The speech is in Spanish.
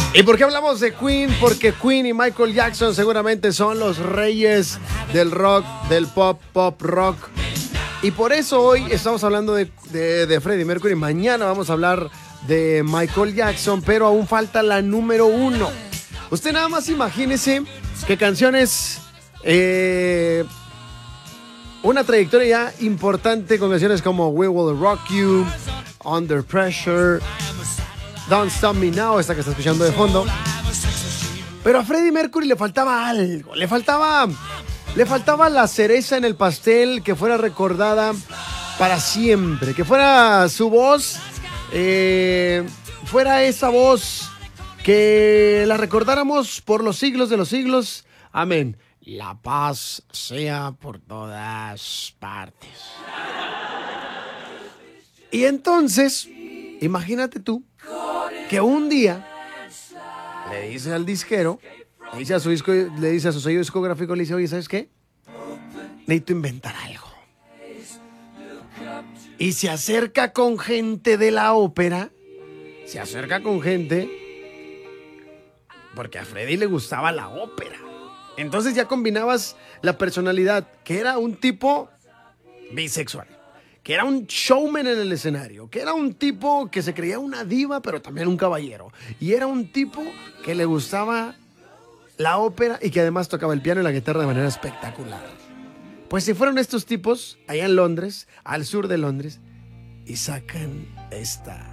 ¿Y por qué hablamos de Queen? Porque Queen y Michael Jackson seguramente son los reyes del rock, del pop rock. Y por eso hoy estamos hablando de Freddie Mercury. Mañana vamos a hablar de Michael Jackson, pero aún falta la número 1. Usted nada más imagínese que canciones, una trayectoria ya importante con canciones como We Will Rock You, Under Pressure, Don't Stop Me Now, esta que está escuchando de fondo. Pero a Freddie Mercury le faltaba algo, le faltaba la cereza en el pastel que fuera recordada para siempre, que fuera su voz, fuera esa voz que la recordáramos por los siglos de los siglos. Amén. La paz sea por todas partes. Y entonces, imagínate tú que un día le dice al disquero, le dice a su sello discográfico, le dice, oye, ¿sabes qué? Necesito inventar algo. Y se acerca con gente de la ópera, porque a Freddie le gustaba la ópera. Entonces ya combinabas la personalidad, que era un tipo bisexual, que era un showman en el escenario, que era un tipo que se creía una diva, pero también un caballero. Y era un tipo que le gustaba la ópera y que además tocaba el piano y la guitarra de manera espectacular. Pues se fueron estos tipos allá en Londres, al sur de Londres, y sacan esta